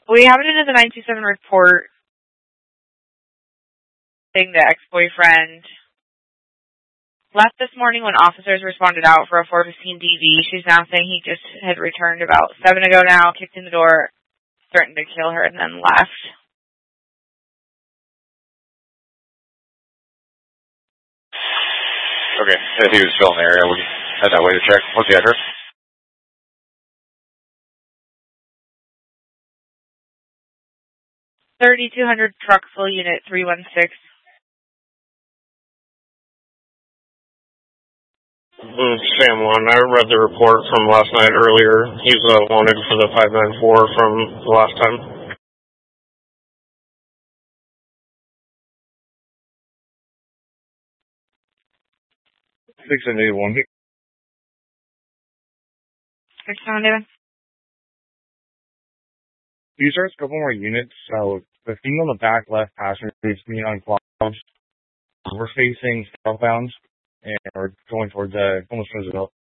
We have it into the 927 report saying the ex-boyfriend left this morning when officers responded out for a 415 DV. She's now saying he just had returned about 7 ago now, kicked in the door, threatened to kill her, and then left. Okay, if he was still in the area, we head that way to check. What's the address? 3200 Truckville, Unit 316. Sam 1. I read the report from last night earlier. He's wanted for the 594 from the last time. Six and 81. 671. You start a couple more units. So the thing on the back left passenger is being unclogged. We're facing southbound and we're going towards almost towards the